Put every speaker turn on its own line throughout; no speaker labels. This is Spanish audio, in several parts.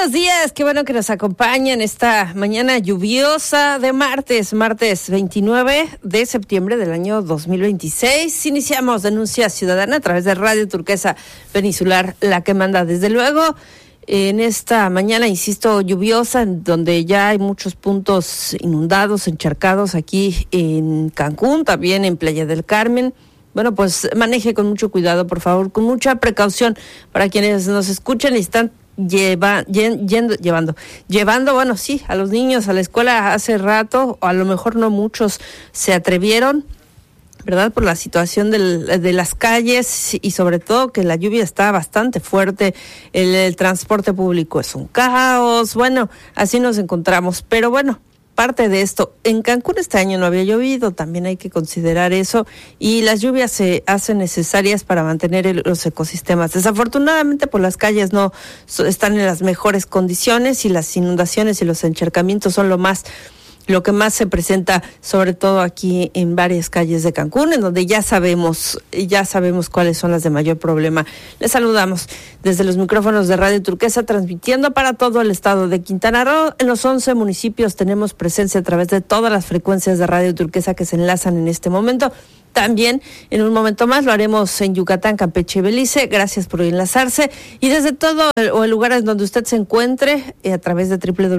buenos días, qué bueno que nos acompañan esta mañana lluviosa de martes 29 de septiembre del año 2026. Iniciamos Denuncia Ciudadana a través de Radio Turquesa Peninsular, la que manda. Desde luego, en esta mañana, insisto, lluviosa, en donde ya hay muchos puntos inundados, encharcados aquí en Cancún, también en Playa del Carmen. Bueno, pues maneje con mucho cuidado, por favor, con mucha precaución para quienes nos escuchan y están llevando, bueno, sí, a los niños a la escuela hace rato, o a lo mejor no muchos se atrevieron, ¿verdad? Por la situación de las calles y sobre todo que la lluvia está bastante fuerte, el transporte público es un caos, bueno, así nos encontramos, pero bueno, parte de esto, en Cancún este año no había llovido, también hay que considerar eso, y las lluvias se hacen necesarias para mantener los ecosistemas. Desafortunadamente, pues las calles no están en las mejores condiciones y las inundaciones y los encharcamientos son lo que más se presenta, sobre todo aquí en varias calles de Cancún, en donde ya sabemos cuáles son las de mayor problema. Les saludamos desde los micrófonos de Radio Turquesa, transmitiendo para todo el estado de Quintana Roo. En los 11 municipios tenemos presencia a través de todas las frecuencias de Radio Turquesa que se enlazan en este momento. También en un momento más lo haremos en Yucatán, Campeche y Belice. Gracias por enlazarse. Y desde todo el lugar donde usted se encuentre, a través de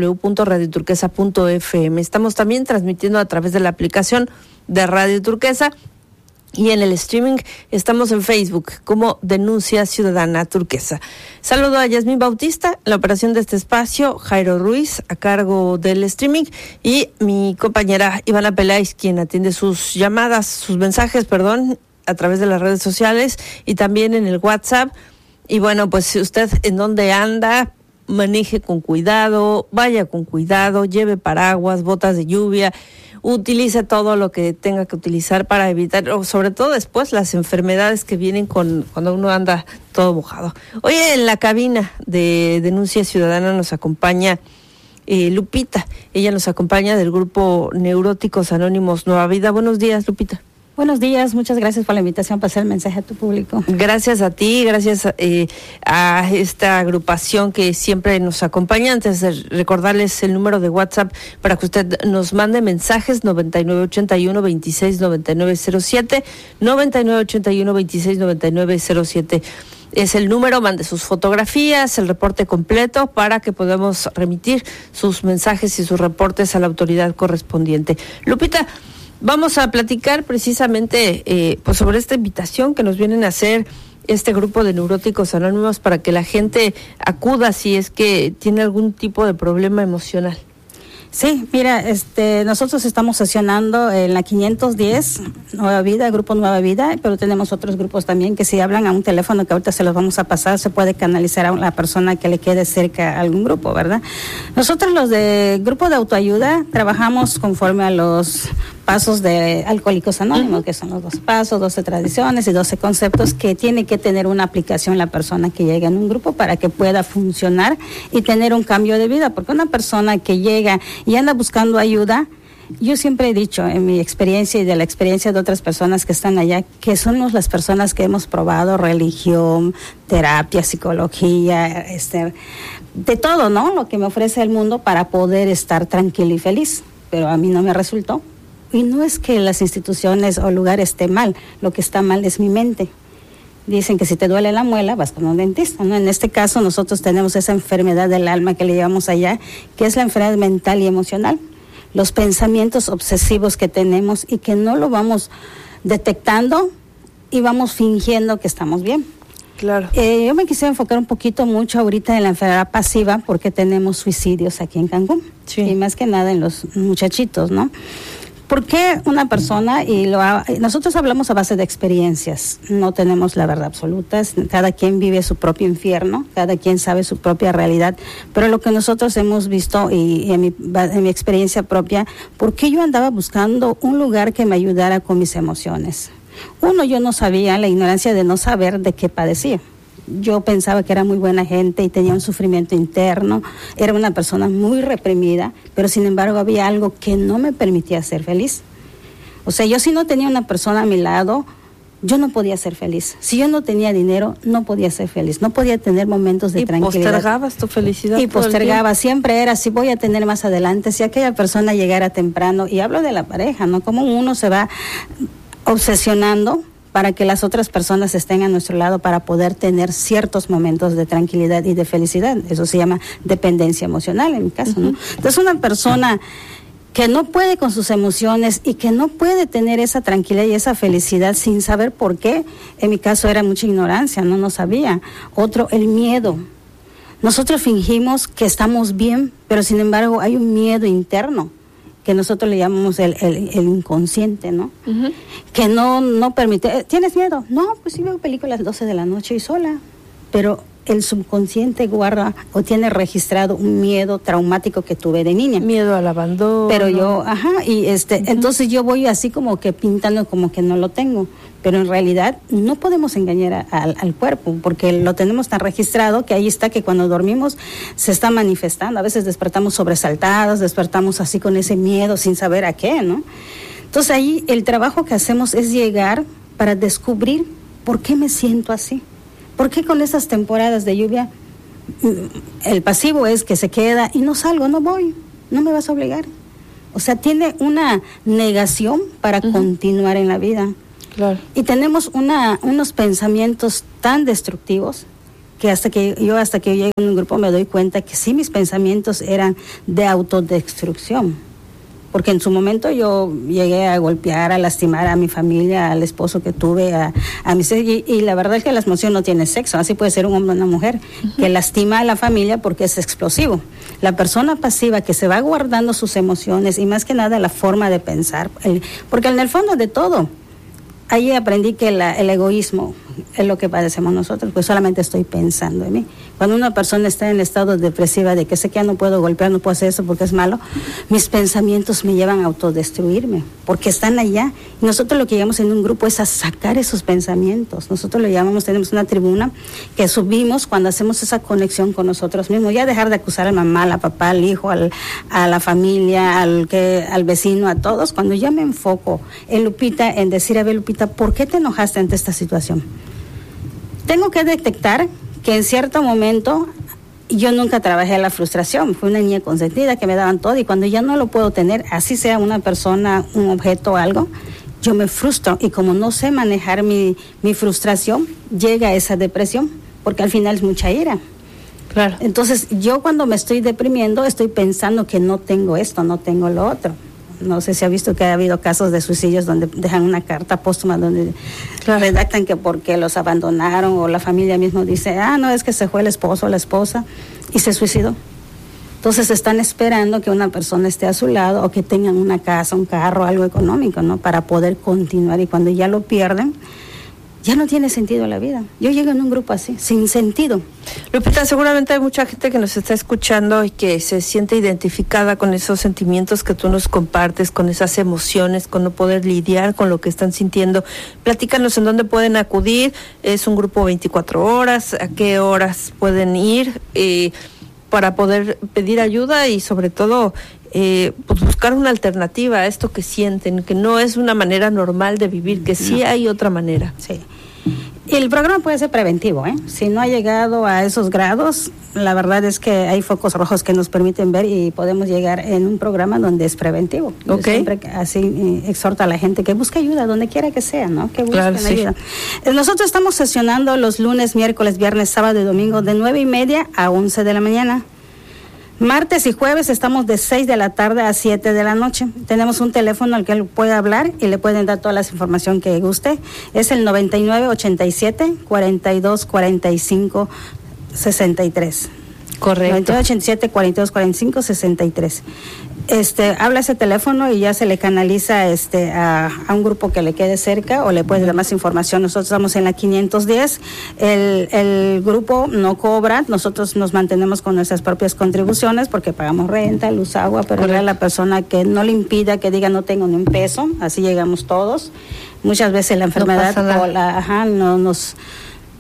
www.radioturquesa.fm. Estamos también transmitiendo a través de la aplicación de Radio Turquesa. Y en el streaming estamos en Facebook como Denuncia Ciudadana Turquesa. Saludo a Yasmín Bautista, la operación de este espacio, Jairo Ruiz a cargo del streaming y mi compañera Ivana Peláez, quien atiende sus mensajes, a través de las redes sociales y también en el WhatsApp. Y bueno, pues si usted en dónde anda, maneje con cuidado, vaya con cuidado, lleve paraguas, botas de lluvia, utilice todo lo que tenga que utilizar para evitar, sobre todo después, las enfermedades que vienen cuando uno anda todo mojado. Hoy en la cabina de Denuncia Ciudadana nos acompaña Lupita. Ella nos acompaña del grupo Neuróticos Anónimos Nueva Vida. Buenos días, Lupita.
Buenos días, muchas gracias por la invitación para hacer el mensaje a tu público.
Gracias a ti, gracias a esta agrupación que siempre nos acompaña. Antes de recordarles el número de WhatsApp para que usted nos mande mensajes, 9981-269907, 9981-269907. Es el número, mande sus fotografías, el reporte completo para que podamos remitir sus mensajes y sus reportes a la autoridad correspondiente. Lupita, vamos a platicar precisamente pues sobre esta invitación que nos vienen a hacer este grupo de Neuróticos Anónimos para que la gente acuda si es que tiene algún tipo de problema emocional.
Sí, mira, nosotros estamos sesionando en la 510 Nueva Vida, Grupo Nueva Vida, pero tenemos otros grupos también que si hablan a un teléfono que ahorita se los vamos a pasar, se puede canalizar a la persona que le quede cerca a algún grupo, ¿verdad? Nosotros los de Grupo de Autoayuda trabajamos conforme a los pasos de Alcohólicos Anónimos, que son los 12 pasos, 12 tradiciones y 12 conceptos que tiene que tener una aplicación la persona que llega en un grupo para que pueda funcionar y tener un cambio de vida, porque una persona que llega y anda buscando ayuda, yo siempre he dicho en mi experiencia y de la experiencia de otras personas que están allá, que somos las personas que hemos probado religión, terapia, psicología, de todo, ¿no? Lo que me ofrece el mundo para poder estar tranquila y feliz, pero a mí no me resultó. Y no es que las instituciones o lugares esté mal, lo que está mal es mi mente. Dicen que si te duele la muela, vas con un dentista, ¿no? En este caso nosotros tenemos esa enfermedad del alma que le llevamos allá, que es la enfermedad mental y emocional. Los pensamientos obsesivos que tenemos y que no lo vamos detectando y vamos fingiendo que estamos bien.
Claro.
Yo me quisiera enfocar un poquito mucho ahorita en la enfermedad pasiva porque tenemos suicidios aquí en Cancún.
Sí.
Y más que nada en los muchachitos, ¿no? ¿Por qué una persona, nosotros hablamos a base de experiencias, no tenemos la verdad absoluta, cada quien vive su propio infierno, cada quien sabe su propia realidad, pero lo que nosotros hemos visto y en mi experiencia propia, ¿por qué yo andaba buscando un lugar que me ayudara con mis emociones? Uno, yo no sabía, la ignorancia de no saber de qué padecía. Yo pensaba que era muy buena gente y tenía un sufrimiento interno, era una persona muy reprimida, pero sin embargo había algo que no me permitía ser feliz. O sea, yo si no tenía una persona a mi lado, yo no podía ser feliz. Si yo no tenía dinero, no podía ser feliz. No podía tener momentos de tranquilidad.
Y postergabas tu felicidad.
Y postergaba, siempre era, si voy a tener más adelante, si aquella persona llegara temprano, y hablo de la pareja, ¿no? Como uno se va obsesionando para que las otras personas estén a nuestro lado para poder tener ciertos momentos de tranquilidad y de felicidad. Eso se llama dependencia emocional en mi caso, ¿no? Entonces una persona que no puede con sus emociones y que no puede tener esa tranquilidad y esa felicidad sin saber por qué, en mi caso era mucha ignorancia, no sabía. Otro, el miedo. Nosotros fingimos que estamos bien, pero sin embargo hay un miedo interno que nosotros le llamamos el inconsciente, ¿no? Que no permite. ¿Tienes miedo? No, pues sí veo películas a las 12 de la noche y sola, pero el subconsciente guarda o tiene registrado un miedo traumático que tuve de niña.
Miedo al abandono.
Pero yo, entonces yo voy así como que pintando como que no lo tengo, pero en realidad no podemos engañar al cuerpo, porque lo tenemos tan registrado que ahí está, que cuando dormimos se está manifestando. A veces despertamos sobresaltados, despertamos así con ese miedo sin saber a qué, ¿no? Entonces ahí el trabajo que hacemos es llegar para descubrir por qué me siento así. ¿Por qué con esas temporadas de lluvia el pasivo es que se queda y no salgo, no voy, no me vas a obligar? O sea, tiene una negación para continuar en la vida.
Claro.
Y tenemos unos pensamientos tan destructivos que hasta que yo llego en un grupo me doy cuenta que sí, mis pensamientos eran de autodestrucción. Porque en su momento yo llegué a golpear, a lastimar a mi familia, al esposo que tuve, a mis y la verdad es que la emoción no tiene sexo, así puede ser un hombre o una mujer, que lastima a la familia porque es explosivo. La persona pasiva que se va guardando sus emociones y más que nada la forma de pensar, porque en el fondo de todo, ahí aprendí que el egoísmo es lo que padecemos nosotros, pues solamente estoy pensando en mí. Cuando una persona está en estado depresiva de que sé que ya no puedo golpear, no puedo hacer eso porque es malo, mis pensamientos me llevan a autodestruirme, porque están allá. Y nosotros lo que llamamos en un grupo es a sacar esos pensamientos. Nosotros lo llamamos, tenemos una tribuna que subimos cuando hacemos esa conexión con nosotros mismos, ya dejar de acusar a la mamá, al papá, al hijo, a la familia, al vecino, a todos. Cuando ya me enfoco en Lupita, en decir, a ver, Lupita, ¿por qué te enojaste ante esta situación? Tengo que detectar que en cierto momento yo nunca trabajé la frustración. Fui una niña consentida que me daban todo y cuando ya no lo puedo tener, así sea una persona, un objeto o algo, yo me frustro y como no sé manejar mi frustración, llega esa depresión porque al final es mucha ira.
Claro.
Entonces yo cuando me estoy deprimiendo estoy pensando que no tengo esto, no tengo lo otro. No sé si ha visto que ha habido casos de suicidios donde dejan una carta póstuma donde redactan que porque los abandonaron o la familia mismo dice, no, es que se fue el esposo o la esposa y se suicidó. Entonces están esperando que una persona esté a su lado o que tengan una casa, un carro, algo económico, ¿no? Para poder continuar y cuando ya lo pierden, ya no tiene sentido la vida. Yo llego en un grupo así, sin sentido.
Lupita, seguramente hay mucha gente que nos está escuchando y que se siente identificada con esos sentimientos que tú nos compartes, con esas emociones, con no poder lidiar con lo que están sintiendo. Platícanos en dónde pueden acudir. Es un grupo 24 horas, a qué horas pueden ir para poder pedir ayuda y sobre todo pues buscar una alternativa a esto que sienten, que no es una manera normal de vivir, que sí hay otra manera.
Sí. Y el programa puede ser preventivo, ¿eh? Si no ha llegado a esos grados, la verdad es que hay focos rojos que nos permiten ver y podemos llegar en un programa donde es preventivo. Yo siempre así exhorto a la gente que busque ayuda donde quiera que sea, ¿no? Que busquen ayuda. Nosotros estamos sesionando los lunes, miércoles, viernes, sábado y domingo de 9:30 a 11 de la mañana. Martes y jueves estamos de 6 de la tarde a 7 de la noche. Tenemos un teléfono al que él puede hablar y le pueden dar toda la información que guste. Es el 9987-4245-63.
Correcto.
9987-4245-63. Habla ese teléfono y ya se le canaliza a un grupo que le quede cerca o le puede dar más información. Nosotros estamos en la 510. El grupo no cobra, nosotros nos mantenemos con nuestras propias contribuciones porque pagamos renta, luz, agua, pero a la persona que no le impida, que diga no tengo ni un peso, así llegamos todos. Muchas veces la enfermedad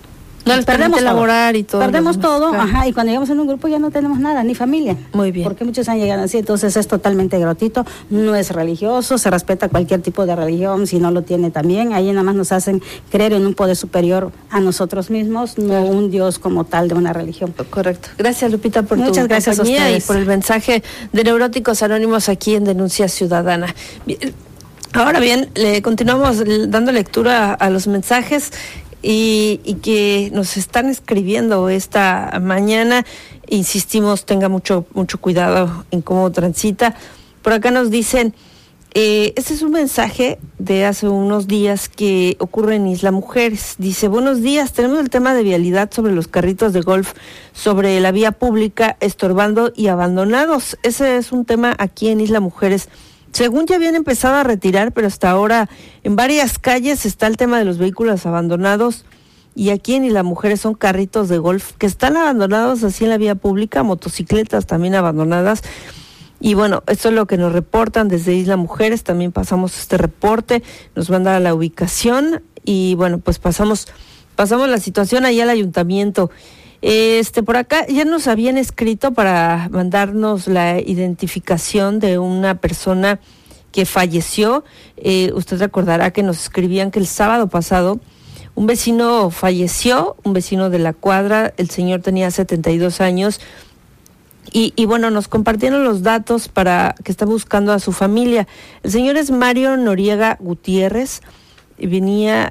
No les permite elaborar y todo.
Perdemos todo, claro. Ajá, y cuando llegamos en un grupo ya no tenemos nada, ni familia.
Muy bien.
Porque muchos han llegado así, entonces es totalmente gratuito, no es religioso, se respeta cualquier tipo de religión, si no lo tiene también, ahí nada más nos hacen creer en un poder superior a nosotros mismos, no un Dios como tal de una religión.
Correcto. Gracias, Lupita, por
Muchas
tu
gracias
compañía
a ustedes.
y por el mensaje de Neuróticos Anónimos aquí en Denuncia Ciudadana. Bien, ahora bien, le continuamos dando lectura a los mensajes y que nos están escribiendo esta mañana. Insistimos, tenga mucho cuidado en cómo transita. Por acá nos dicen, este es un mensaje de hace unos días que ocurre en Isla Mujeres. Dice, buenos días, tenemos el tema de vialidad sobre los carritos de golf, sobre la vía pública, estorbando y abandonados. Ese es un tema aquí en Isla Mujeres. Según ya habían empezado a retirar, pero hasta ahora en varias calles está el tema de los vehículos abandonados, y aquí en Isla Mujeres son carritos de golf que están abandonados así en la vía pública, motocicletas también abandonadas. Y bueno, esto es lo que nos reportan desde Isla Mujeres. También pasamos este reporte, nos mandan a la ubicación y bueno, pues pasamos la situación ahí al ayuntamiento. Por acá ya nos habían escrito para mandarnos la identificación de una persona que falleció. Usted recordará que nos escribían que el sábado pasado un vecino falleció, un vecino de la cuadra, el señor tenía 72 años y bueno, nos compartieron los datos para que está buscando a su familia. El señor es Mario Noriega Gutiérrez, vivía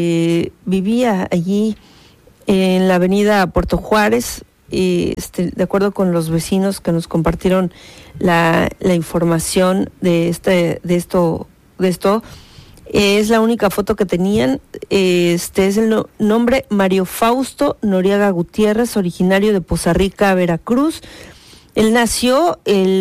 allí en la avenida Puerto Juárez, de acuerdo con los vecinos que nos compartieron la información de esto. Es la única foto que tenían. Es el nombre Mario Fausto Noriega Gutiérrez, originario de Poza Rica, Veracruz. Él nació el